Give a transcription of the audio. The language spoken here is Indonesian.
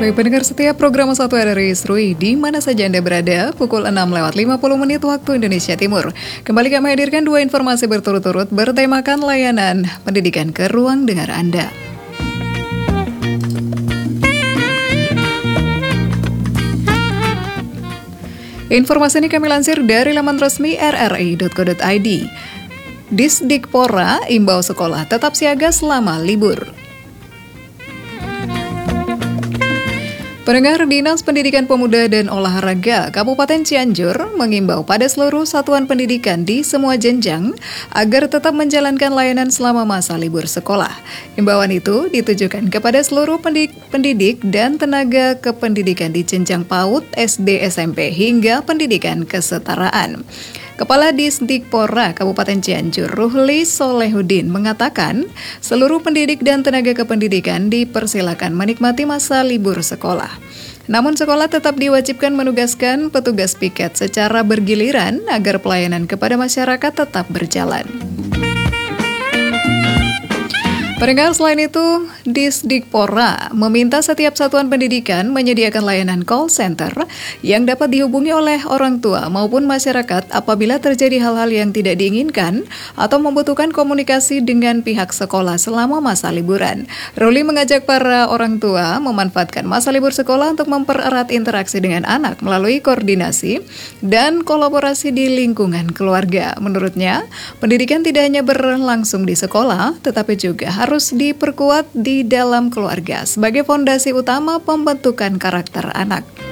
Baik pendengar setiap program 1 RRI Serui di mana saja Anda berada, pukul 6:50 waktu Indonesia Timur. Kembali kami hadirkan dua informasi berturut-turut bertemakan layanan pendidikan ke ruang dengar Anda. Informasi ini kami lansir dari laman resmi rri.co.id. Disdikpora imbau sekolah tetap siaga selama libur. Pendengar, Dinas Pendidikan Pemuda dan Olahraga Kabupaten Cianjur mengimbau pada seluruh satuan pendidikan di semua jenjang agar tetap menjalankan layanan selama masa libur sekolah. Imbauan itu ditujukan kepada seluruh pendidik dan tenaga kependidikan di jenjang PAUD, SD, SMP hingga pendidikan kesetaraan. Kepala Disdikpora Kabupaten Cianjur, Ruhli Solehudin, mengatakan seluruh pendidik dan tenaga kependidikan dipersilakan menikmati masa libur sekolah. Namun sekolah tetap diwajibkan menugaskan petugas piket secara bergiliran agar pelayanan kepada masyarakat tetap berjalan. Pendengar, selain itu, Disdikpora meminta setiap satuan pendidikan menyediakan layanan call center yang dapat dihubungi oleh orang tua maupun masyarakat apabila terjadi hal-hal yang tidak diinginkan atau membutuhkan komunikasi dengan pihak sekolah selama masa liburan. Ruli mengajak para orang tua memanfaatkan masa libur sekolah untuk mempererat interaksi dengan anak melalui koordinasi dan kolaborasi di lingkungan keluarga. Menurutnya, pendidikan tidak hanya berlangsung di sekolah, tetapi juga harus diperkuat di dalam keluarga sebagai fondasi utama pembentukan karakter anak.